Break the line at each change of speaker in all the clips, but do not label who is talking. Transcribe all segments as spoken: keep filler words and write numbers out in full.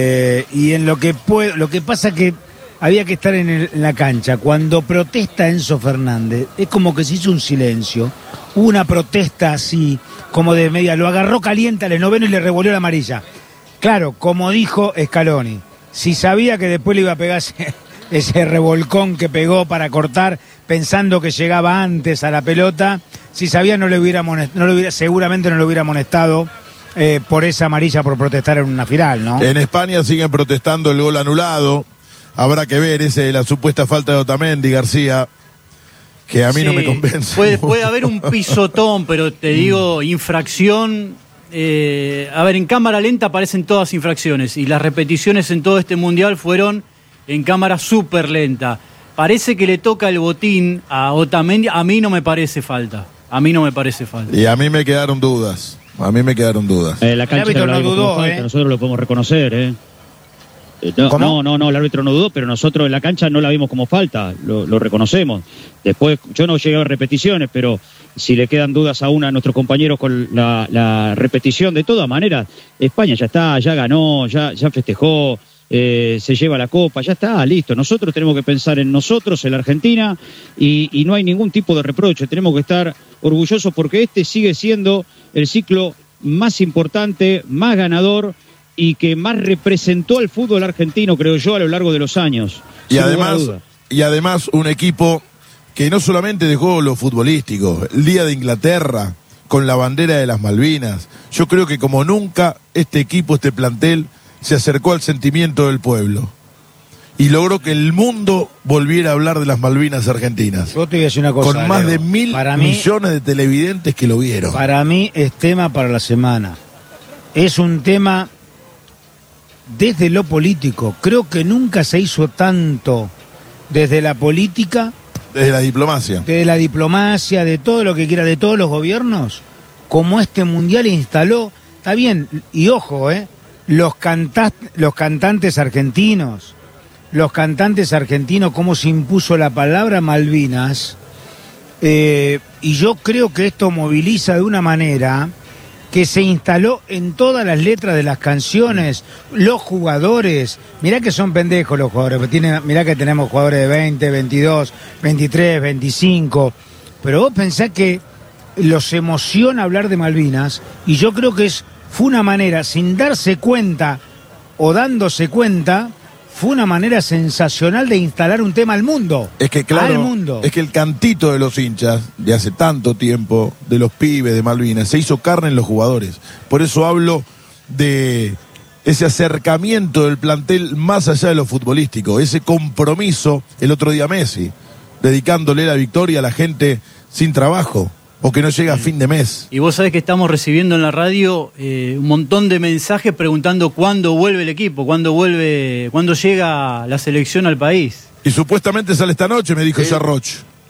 Eh, y en lo que puede, lo que pasa que había que estar en, el, en la cancha. Cuando protesta Enzo Fernández, es como que se hizo un silencio. Hubo una protesta así, como de media, lo agarró caliente al noveno y le revolvió la amarilla. Claro, como dijo Scaloni, si sabía que después le iba a pegar ese, ese revolcón que pegó para cortar, pensando que llegaba antes a la pelota, si sabía no le hubiera, amonest- no le hubiera seguramente no le hubiera amonestado eh, por esa amarilla por protestar en una final, ¿no?
En España siguen protestando el gol anulado. Habrá que ver ese la supuesta falta de Otamendi, García, que a mí sí, no me convence.
Puede, puede haber un pisotón, pero te digo, infracción. Eh, a ver, en cámara lenta aparecen todas infracciones y las repeticiones en todo este mundial fueron en cámara súper lenta. Parece que le toca el botín a Otamendi. A mí no me parece falta. A mí no me parece falta.
Y a mí me quedaron dudas. A mí me quedaron dudas.
Eh, la cancha no, no dudó, falta, ¿eh? Nosotros lo podemos reconocer, ¿eh? No, no, no, no, el árbitro no dudó, pero nosotros en la cancha no la vimos como falta, lo, lo reconocemos. Después, yo no llegué a repeticiones, pero si le quedan dudas aún a nuestros compañeros con la, la repetición, de todas maneras, España ya está, ya ganó, ya, ya festejó, eh, se lleva la copa, ya está, listo. Nosotros tenemos que pensar en nosotros, en la Argentina, y, y no hay ningún tipo de reproche. Tenemos que estar orgullosos porque este sigue siendo el ciclo más importante, más ganador, y que más representó al fútbol argentino, creo yo, a lo largo de los años.
Y además, y además un equipo que no solamente dejó lo futbolístico, el día de Inglaterra, con la bandera de las Malvinas. Yo creo que como nunca este equipo, este plantel, se acercó al sentimiento del pueblo. Y logró que el mundo volviera a hablar de las Malvinas argentinas.
Yo te voy a decir una cosa,
con más
Leo.
de mil
para mí,
millones de televidentes que lo vieron.
Para mí es tema para la semana. Es un tema desde lo político. Creo que nunca se hizo tanto desde la política,
desde la diplomacia,
desde la diplomacia, de todo lo que quiera, de todos los gobiernos, como este mundial instaló. Está bien, y ojo, eh, los, canta- los cantantes argentinos, los cantantes argentinos, cómo se impuso la palabra Malvinas, eh, y yo creo que esto moviliza de una manera que se instaló en todas las letras de las canciones, los jugadores, mirá que son pendejos los jugadores, tienen, mirá que tenemos jugadores de veinte, veintidós, veintitrés, veinticinco, pero vos pensás que los emociona hablar de Malvinas, y yo creo que es, fue una manera, sin darse cuenta o dándose cuenta, fue una manera sensacional de instalar un tema al mundo.
Es que claro,
al mundo.
Es que el cantito de los hinchas de hace tanto tiempo, de los pibes de Malvinas, se hizo carne en los jugadores. Por eso hablo de ese acercamiento del plantel más allá de lo futbolístico, ese compromiso. El otro día Messi, dedicándole la victoria a la gente sin trabajo o que no llega a fin de mes.
Y vos sabés que estamos recibiendo en la radio eh, un montón de mensajes preguntando cuándo vuelve el equipo, cuándo vuelve, cuándo llega la selección al país.
Y supuestamente sale esta noche, me dijo Sarroch.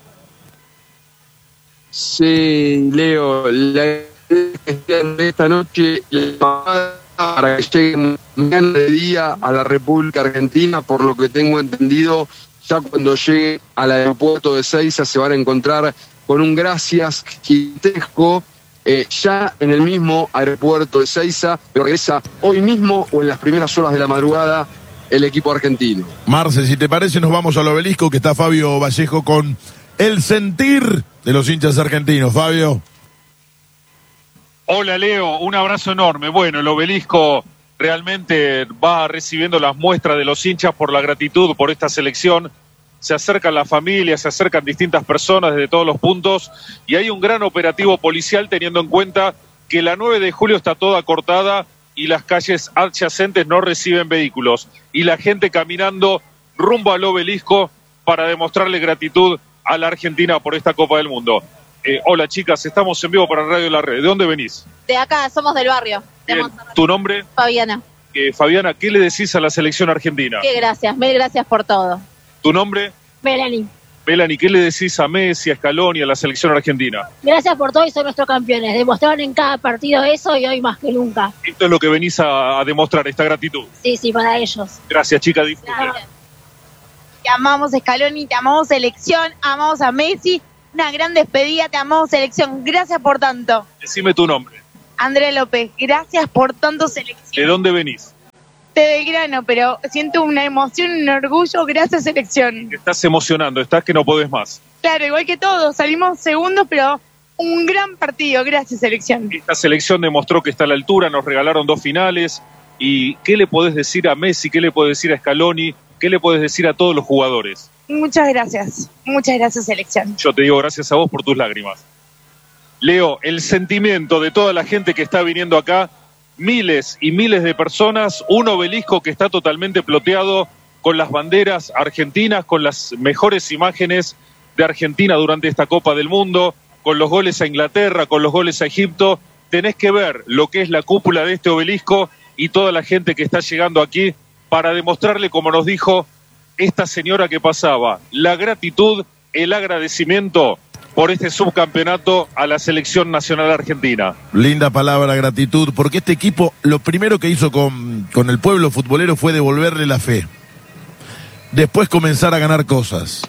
Sí, Leo, la esta noche para que llegue mañana de día a la República Argentina, por lo que tengo entendido, ya cuando llegue al aeropuerto de Ezeiza se van a encontrar con un gracias gigantesco, eh, ya en el mismo aeropuerto de Ezeiza, pero regresa hoy mismo o en las primeras horas de la madrugada el equipo argentino.
Marce, si te parece, nos vamos al Obelisco, que está Fabio Vallejo con el sentir de los hinchas argentinos. Fabio.
Hola Leo, un abrazo enorme. Bueno, el Obelisco realmente va recibiendo las muestras de los hinchas por la gratitud por esta selección. Se acercan las familias, se acercan distintas personas desde todos los puntos y hay un gran operativo policial teniendo en cuenta que la nueve de julio está toda cortada y las calles adyacentes no reciben vehículos. Y la gente caminando rumbo al Obelisco para demostrarle gratitud a la Argentina por esta Copa del Mundo. Eh, hola chicas, estamos en vivo para Radio La Red. ¿De dónde venís?
De acá, somos del barrio.
Bien. ¿Tu nombre?
Fabiana.
Eh, Fabiana, ¿qué le decís a la selección argentina?
Qué gracias, mil gracias por todo.
¿Tu nombre?
Melanie.
Melanie, ¿qué le decís a Messi, a Scaloni, a la selección argentina?
Gracias por todo y son nuestros campeones. Demostraron en cada partido eso y hoy más que nunca.
Esto es lo que venís a, a demostrar, esta gratitud.
Sí, sí, para ellos.
Gracias, chicas. Disfruten.
Te amamos, Scaloni, te amamos, selección, amamos a Messi. Una gran despedida, te amamos, selección. Gracias por tanto.
Decime tu nombre.
Andrea López, gracias por tanto, selección.
¿De dónde venís?
de grano, pero siento una emoción, un orgullo, gracias selección.
Te estás emocionando, estás que no podés más.
Claro, igual que todos, salimos segundos, pero un gran partido, gracias selección.
Esta selección demostró que está a la altura, nos regalaron dos finales. ¿Y qué le podés decir a Messi, qué le podés decir a Scaloni, qué le podés decir a todos los jugadores?
Muchas gracias, muchas gracias selección.
Yo te digo gracias a vos por tus lágrimas. Leo, el sentimiento de toda la gente que está viniendo acá, miles y miles de personas, un obelisco que está totalmente ploteado con las banderas argentinas, con las mejores imágenes de Argentina durante esta Copa del Mundo, con los goles a Inglaterra, con los goles a Egipto. Tenés que ver lo que es la cúpula de este obelisco y toda la gente que está llegando aquí para demostrarle, como nos dijo esta señora que pasaba, la gratitud, el agradecimiento por este subcampeonato a la selección nacional argentina.
Linda palabra, gratitud, porque este equipo lo primero que hizo con, con el pueblo futbolero fue devolverle la fe. Después comenzar a ganar cosas.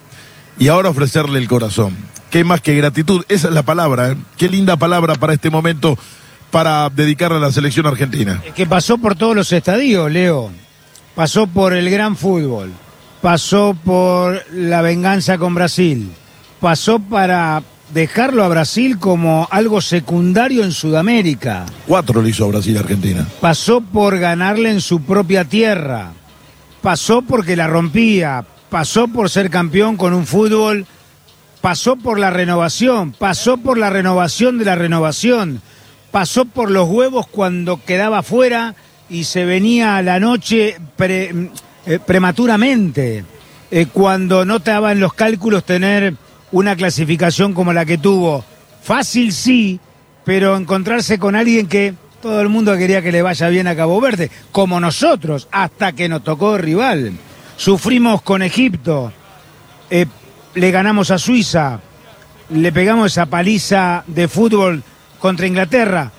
Y ahora ofrecerle el corazón. ¿Qué más que gratitud? Esa es la palabra, ¿eh? Qué linda palabra para este momento, para dedicarle a la selección argentina.
Es que pasó por todos los estadios, Leo. Pasó por el gran fútbol. Pasó por la venganza con Brasil. Pasó para dejarlo a Brasil como algo secundario en Sudamérica.
Cuatro le hizo a Brasil a Argentina.
Pasó por ganarle en su propia tierra. Pasó porque la rompía. Pasó por ser campeón con un fútbol. Pasó por la renovación. Pasó por la renovación de la renovación. Pasó por los huevos cuando quedaba fuera y se venía a la noche pre, eh, prematuramente. Eh, cuando no estaba en los cálculos tener una clasificación como la que tuvo. Fácil sí, pero encontrarse con alguien que todo el mundo quería que le vaya bien a Cabo Verde, como nosotros, hasta que nos tocó rival. Sufrimos con Egipto, eh, le ganamos a Suiza, le pegamos esa paliza de fútbol contra Inglaterra,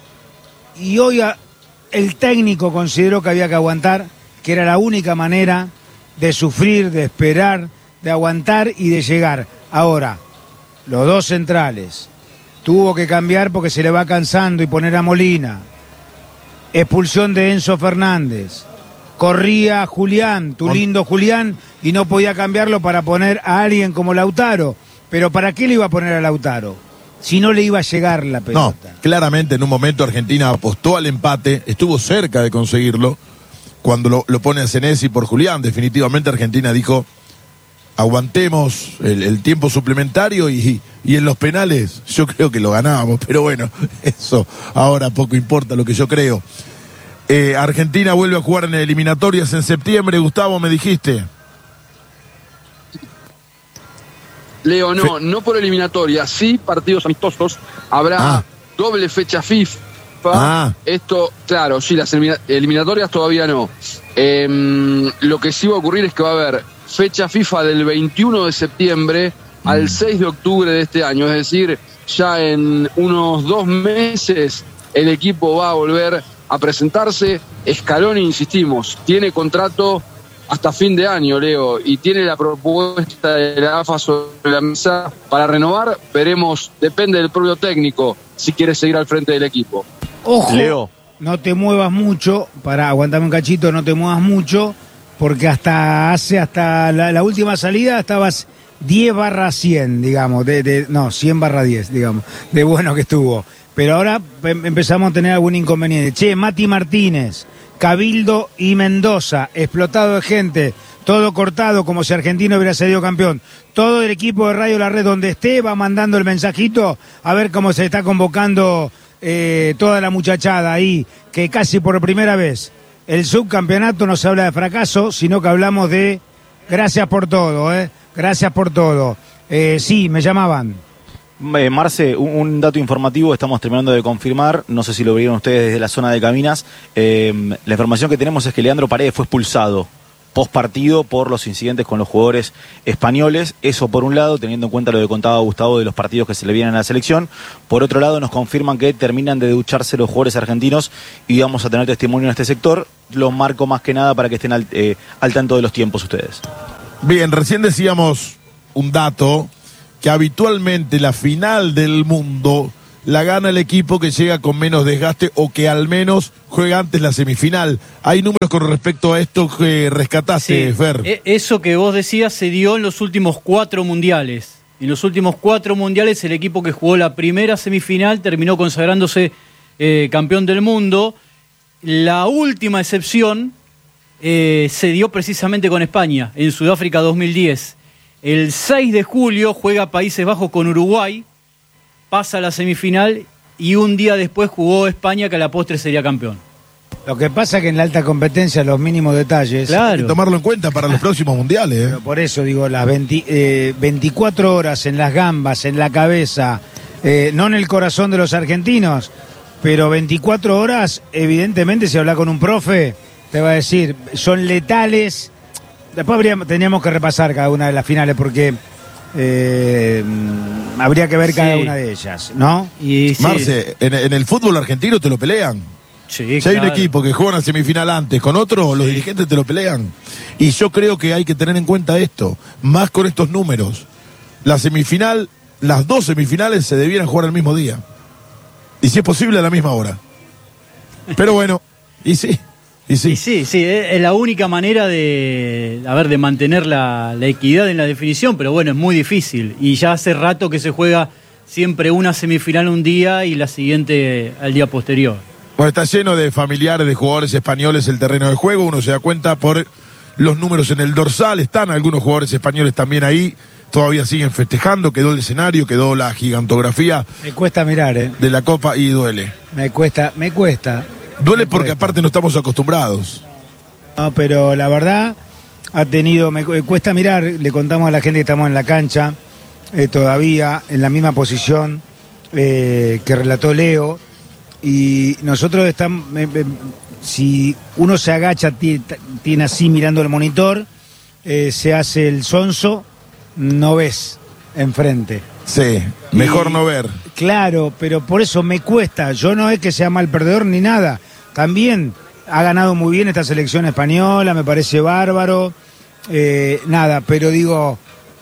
y hoy a, el técnico consideró que había que aguantar, que era la única manera de sufrir, de esperar, de aguantar y de llegar. Ahora, los dos centrales, tuvo que cambiar porque se le va cansando y poner a Molina. Expulsión de Enzo Fernández. Corría Julián, tu lindo Julián, y no podía cambiarlo para poner a alguien como Lautaro. Pero ¿para qué le iba a poner a Lautaro? Si no le iba a llegar la pelota.
No, claramente en un momento Argentina apostó al empate, estuvo cerca de conseguirlo. Cuando lo, lo pone a Senesi por Julián, definitivamente Argentina dijo: aguantemos el, el tiempo suplementario y, y en los penales yo creo que lo ganábamos, pero bueno, eso ahora poco importa lo que yo creo. Eh, Argentina vuelve a jugar en eliminatorias en septiembre, Gustavo, me dijiste.
Leo, no, Fe... no por eliminatorias, sí partidos amistosos, habrá ah. doble fecha FIFA. Ah. Esto, claro, sí, las eliminatorias todavía no. Eh, lo que sí va a ocurrir es que va a haber fecha FIFA del veintiuno de septiembre mm. al seis de octubre de este año, es decir, ya en unos dos meses el equipo va a volver a presentarse. Scaloni, insistimos, tiene contrato hasta fin de año, Leo, y tiene la propuesta de la A F A sobre la mesa para renovar. Veremos, depende del propio técnico si quiere seguir al frente del equipo.
Ojo, Leo, no te muevas mucho, para aguantarme un cachito, no te muevas mucho, porque hasta hace, hasta la, la última salida estabas diez barra cien, digamos, de, de, no, cien barra diez, digamos, de bueno que estuvo. Pero ahora empezamos a tener algún inconveniente. Che, Mati Martínez, Cabildo y Mendoza, explotado de gente, todo cortado como si Argentina hubiera salido campeón. Todo el equipo de Radio La Red donde esté va mandando el mensajito a ver cómo se está convocando eh, toda la muchachada ahí, que casi por primera vez el subcampeonato no se habla de fracaso, sino que hablamos de gracias por todo, ¿eh? Gracias por todo. Eh, sí, me llamaban.
Eh, Marce, un, un dato informativo, estamos terminando de confirmar, no sé si lo vieron ustedes desde la zona de Caminas, eh, la información que tenemos es que Leandro Paredes fue expulsado post partido por los incidentes con los jugadores españoles. Eso por un lado, teniendo en cuenta lo que contaba Gustavo de los partidos que se le vienen a la selección. Por otro lado, nos confirman que terminan de ducharse los jugadores argentinos y vamos a tener testimonio en este sector. Los marco más que nada para que estén al, eh, al tanto de los tiempos ustedes.
Bien, recién decíamos un dato, que habitualmente la final del mundo la gana el equipo que llega con menos desgaste o que al menos juega antes la semifinal. Hay números con respecto a esto que rescataste,
sí,
Fer.
Eso que vos decías se dio en los últimos cuatro mundiales. En los últimos cuatro mundiales el equipo que jugó la primera semifinal terminó consagrándose eh, campeón del mundo. La última excepción eh, se dio precisamente con España, en Sudáfrica dos mil diez. El seis de julio juega Países Bajos con Uruguay, pasa a la semifinal y un día después jugó España, que a la postre sería campeón.
Lo que pasa es que en la alta competencia los mínimos detalles...
Claro.
Hay que tomarlo en cuenta para los próximos mundiales. ¿eh?
Pero por eso digo, las veinte, eh, veinticuatro horas en las gambas, en la cabeza, eh, no en el corazón de los argentinos, pero veinticuatro horas, evidentemente, si habla con un profe, te va a decir, son letales. Después habría, tendríamos que repasar cada una de las finales, porque eh, habría que ver cada sí. una de ellas, ¿no?
Y, sí. Marce, en, en el fútbol argentino te lo pelean.
Sí,
si
claro.
hay un equipo que juega una semifinal antes con otro, sí. los dirigentes te lo pelean. Y yo creo que hay que tener en cuenta esto, más con estos números. La semifinal, las dos semifinales se debieran jugar el mismo día. Y si es posible a la misma hora. Pero bueno, y sí, y sí.
Y sí, sí, es la única manera de, a ver, de mantener la, la equidad en la definición, pero bueno, es muy difícil. Y ya hace rato que se juega siempre una semifinal un día y la siguiente al día posterior.
Bueno, está lleno de familiares, de jugadores españoles el terreno de juego. Uno se da cuenta por los números en el dorsal. Están algunos jugadores españoles también ahí. Todavía siguen festejando. Quedó el escenario, quedó la gigantografía.
Me cuesta mirar, ¿eh?
De la Copa y duele.
Me cuesta, me cuesta.
Duele
me
porque
cuesta.
Aparte no estamos acostumbrados.
No, pero la verdad ha tenido, me cuesta mirar. Le contamos a la gente que estamos en la cancha, eh, todavía en la misma posición eh, que relató Leo. Y nosotros estamos, eh, eh, si uno se agacha, tiene así mirando el monitor, eh, se hace el sonso, no ves enfrente.
Sí, mejor
y,
no ver.
Claro, pero por eso me cuesta. Yo no es que sea mal perdedor ni nada. También ha ganado muy bien esta selección española, me parece bárbaro. Eh, nada, pero digo,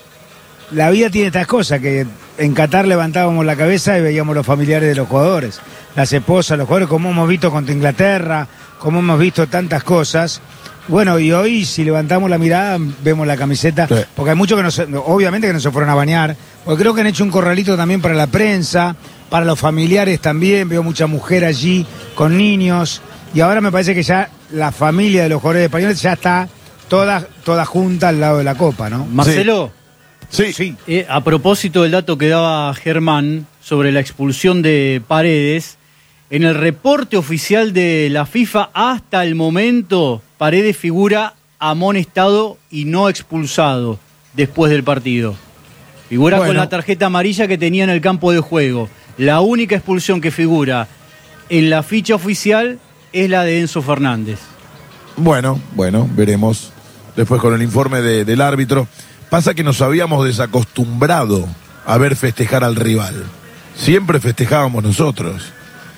la vida tiene estas cosas, que en Qatar levantábamos la cabeza y veíamos los familiares de los jugadores, las esposas, los jugadores, como hemos visto contra Inglaterra, como hemos visto tantas cosas. Bueno, y hoy si levantamos la mirada vemos la camiseta, sí. Porque hay muchos que no se, obviamente que no se fueron a bañar, porque creo que han hecho un corralito también para la prensa, para los familiares también, veo mucha mujer allí con niños, y ahora me parece que ya la familia de los jugadores españoles ya está toda, toda junta al lado de la Copa, ¿no?
Marcelo.
Sí, sí.
Eh, a propósito del dato que daba Germán sobre la expulsión de Paredes, en el reporte oficial de la FIFA hasta el momento, Paredes figura amonestado y no expulsado después del partido. Figura bueno. con la tarjeta amarilla que tenía en el campo de juego. La única expulsión que figura en la ficha oficial es la de Enzo Fernández.
Bueno, bueno, veremos después con el informe de, del árbitro. Pasa que nos habíamos desacostumbrado a ver festejar al rival. Siempre festejábamos nosotros.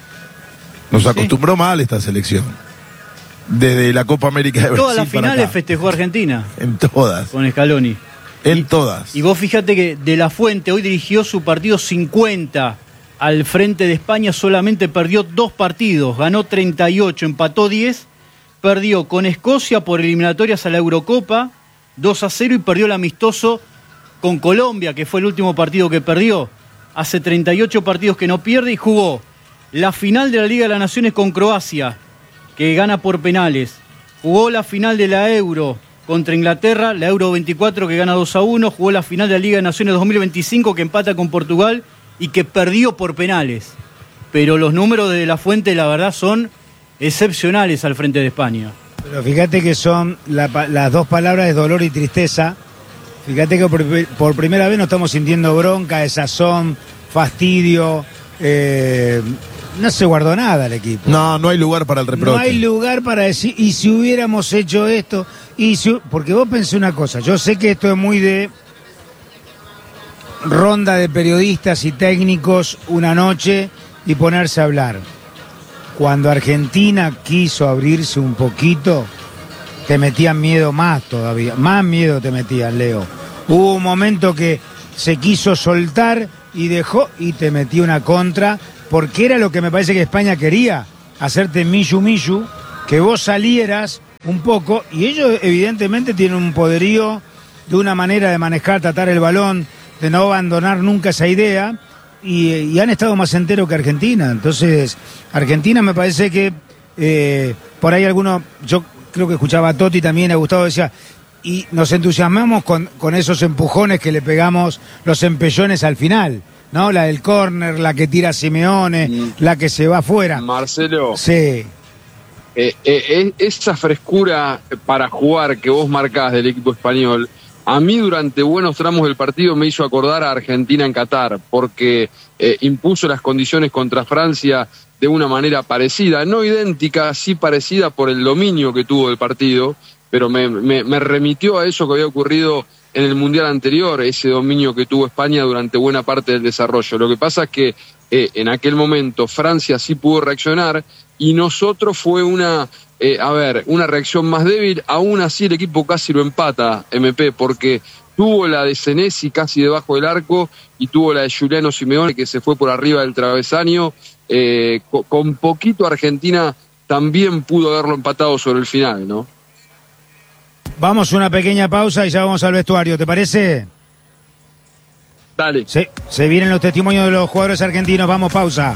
Nos sí. acostumbró mal esta selección. Desde la Copa América de Brasil.
Todas las finales festejó Argentina.
En todas.
Con Scaloni.
En
y,
todas.
Y vos fíjate que De La Fuente hoy dirigió su partido cincuenta al frente de España, solamente perdió dos partidos, ganó treinta y ocho, empató diez, perdió con Escocia por eliminatorias a la Eurocopa, dos a cero, y perdió el amistoso con Colombia, que fue el último partido que perdió. Hace treinta y ocho partidos que no pierde y jugó la final de la Liga de las Naciones con Croacia, que gana por penales. Jugó la final de la Euro contra Inglaterra, la Euro veinticuatro, que gana dos a uno. Jugó la final de la Liga de Naciones dos mil veinticinco, que empata con Portugal y que perdió por penales. Pero los números de De La Fuente, la verdad, son excepcionales al frente de España.
Pero fíjate que son la, las dos palabras de dolor y tristeza. Fíjate que por, por primera vez no estamos sintiendo bronca, desazón, fastidio. Eh, no se guardó nada el equipo.
No, no hay lugar para el reproche.
No hay lugar para decir, y si hubiéramos hecho esto, y si, porque vos pensé una cosa, yo sé que esto es muy de ronda de periodistas y técnicos una noche y ponerse a hablar. Cuando Argentina quiso abrirse un poquito, te metían miedo más todavía, más miedo te metían, Leo. Hubo un momento que se quiso soltar y dejó y te metió una contra, porque era lo que me parece que España quería, hacerte millu millu, que vos salieras un poco, y ellos evidentemente tienen un poderío de una manera de manejar, tratar el balón, de no abandonar nunca esa idea, y, y han estado más enteros que Argentina. Entonces, Argentina me parece que eh, por ahí alguno, yo creo que escuchaba a Totti también, a Gustavo decía, y nos entusiasmamos con, con esos empujones que le pegamos, los empellones al final, ¿no? La del córner, la que tira Simeone, mm. la que se va afuera.
Marcelo.
Sí.
Eh, eh, esa frescura para jugar que vos marcás del equipo español, a mí durante buenos tramos del partido me hizo acordar a Argentina en Qatar, porque eh, impuso las condiciones contra Francia de una manera parecida, no idéntica, sí parecida por el dominio que tuvo el partido, pero me, me, me remitió a eso que había ocurrido en el Mundial anterior, ese dominio que tuvo España durante buena parte del desarrollo. Lo que pasa es que eh, en aquel momento Francia sí pudo reaccionar y nosotros fue una, eh, a ver, una reacción más débil. Aún así el equipo casi lo empata, M P, porque tuvo la de Senesi casi debajo del arco y tuvo la de Giuliano Simeone que se fue por arriba del travesaño. Eh, con, con poquito Argentina también pudo haberlo empatado sobre el final, ¿no?
Vamos a una pequeña pausa y ya vamos al vestuario, ¿te parece?
Dale.
Se, se vienen los testimonios de los jugadores argentinos, vamos, pausa.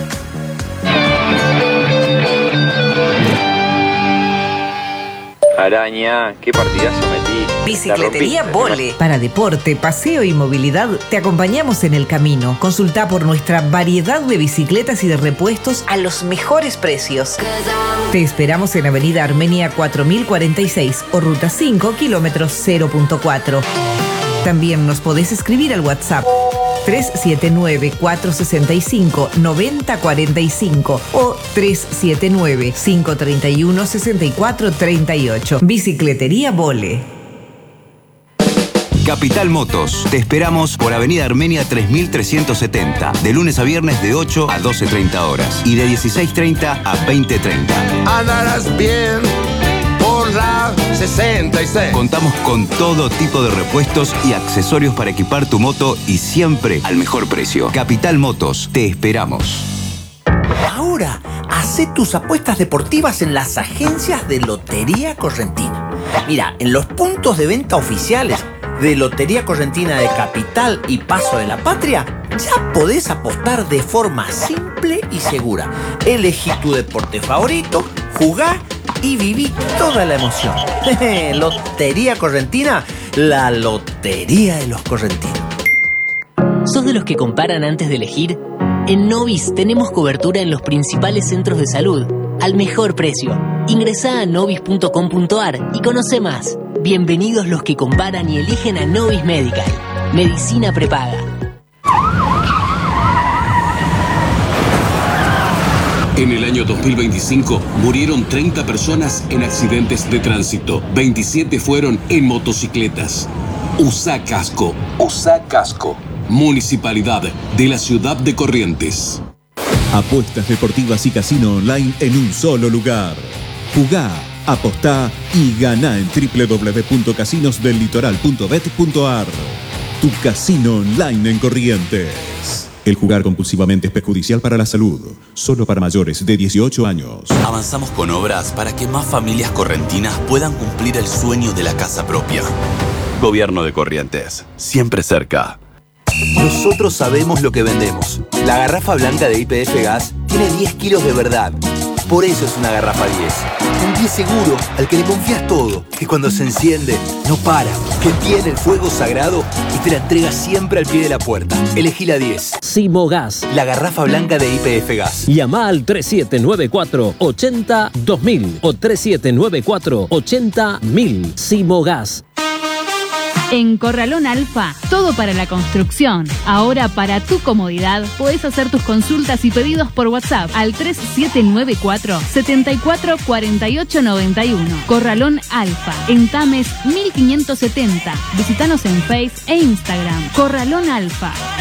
Araña, qué partidazo metí.
Bicicletería Vole. Para deporte, paseo y movilidad, te acompañamos en el camino. Consulta por nuestra variedad de bicicletas y de repuestos a los mejores precios. Te esperamos en Avenida Armenia cuatro mil cuarenta y seis o Ruta cinco, kilómetros cero punto cuatro. También nos podés escribir al WhatsApp tres siete nueve, cuatro seis cinco, nueve cero cuatro cinco o tres siete nueve, cinco tres uno, seis cuatro tres ocho. Bicicletería Vole.
Capital Motos. Te esperamos por Avenida Armenia tres mil trescientos setenta, de lunes a viernes de ocho a doce treinta horas y de dieciséis treinta a veinte treinta.
Andarás bien por la sesenta y seis.
Contamos con todo tipo de repuestos y accesorios para equipar tu moto y siempre al mejor precio. Capital Motos, te esperamos.
Ahora, hacé tus apuestas deportivas en las agencias de Lotería Correntina. Mira, en los puntos de venta oficiales de Lotería Correntina de Capital y Paso de la Patria, ya podés apostar de forma simple y segura. Elegí tu deporte favorito, jugá y viví toda la emoción. Lotería Correntina, la lotería de los correntinos.
¿Sos de los que comparan antes de elegir? En Novis tenemos cobertura en los principales centros de salud, al mejor precio. Ingresá a novis punto com punto ar y conoce más. Bienvenidos los que comparan y eligen a Novis Medical. Medicina prepaga.
En el año dos mil veinticinco murieron treinta personas en accidentes de tránsito. veintisiete fueron en motocicletas. Usá casco. Usá casco. Municipalidad de la Ciudad de Corrientes.
Apuestas deportivas y casino online en un solo lugar. Jugá, apostá y ganá en doble u doble u doble u punto casinos del litoral punto bet punto ar. Tu casino online en Corrientes. El jugar compulsivamente es perjudicial para la salud. Solo para mayores de dieciocho años.
Avanzamos con obras para que más familias correntinas puedan cumplir el sueño de la casa propia. Gobierno de Corrientes. Siempre cerca.
Nosotros sabemos lo que vendemos. La garrafa blanca de Y P F Gas tiene diez kilos de verdad. Por eso es una garrafa diez. Un diez seguro al que le confías todo. Que cuando se enciende, no para. Que tiene el fuego sagrado y te la entrega siempre al pie de la puerta. Elegí la diez.
Simogas.
La garrafa blanca de Y P F Gas.
Llama al tres siete nueve cuatro, ocho cero, dos mil o tres siete nueve cuatro, ocho cero, mil. Simogas.
En Corralón Alfa, todo para la construcción. Ahora, para tu comodidad, podés hacer tus consultas y pedidos por WhatsApp al tres siete nueve cuatro, siete cuatro cuatro ocho nueve uno. Corralón Alfa, en Tames mil quinientos setenta. Visítanos en Face e Instagram. Corralón Alfa.